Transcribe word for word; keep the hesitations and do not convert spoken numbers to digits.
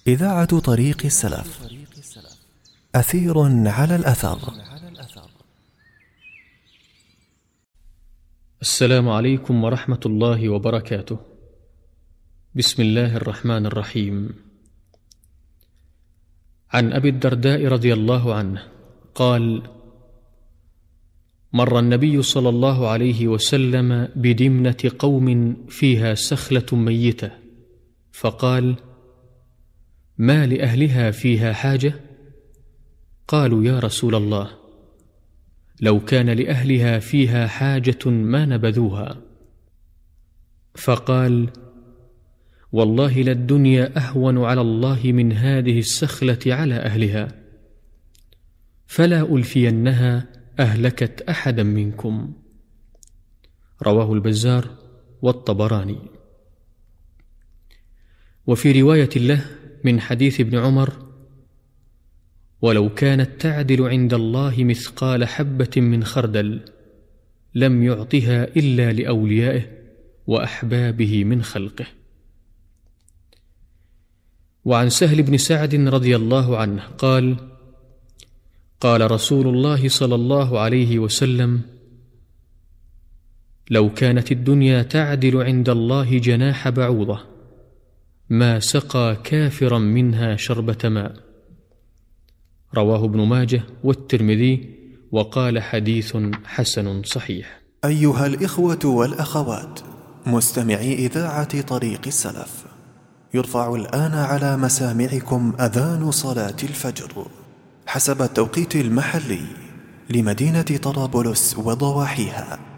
إذاعة طريق السلف، أثير على الأثر. السلام عليكم ورحمة الله وبركاته. بسم الله الرحمن الرحيم. عن أبي الدرداء رضي الله عنه قال: مر النبي صلى الله عليه وسلم بدمنة قوم فيها سخلة ميتة، فقال: ما لأهلها فيها حاجة؟ قالوا: يا رسول الله، لو كان لأهلها فيها حاجة ما نبذوها. فقال: والله للدنيا أهون على الله من هذه السخلة على أهلها، فلا ألفينها أهلكت أحدا منكم. رواه البزار والطبراني. وفي رواية له من حديث ابن عمر: ولو كانت تعدل عند الله مثقال حبة من خردل لم يعطها إلا لأوليائه وأحبابه من خلقه. وعن سهل بن سعد رضي الله عنه قال: قال رسول الله صلى الله عليه وسلم: لو كانت الدنيا تعدل عند الله جناح بعوضة ما سقى كافرا منها شربة ماء. رواه ابن ماجه والترمذي، وقال حديث حسن صحيح. أيها الإخوة والأخوات مستمعي إذاعة طريق السلف، يرفع الآن على مسامعكم أذان صلاة الفجر حسب التوقيت المحلي لمدينة طرابلس وضواحيها.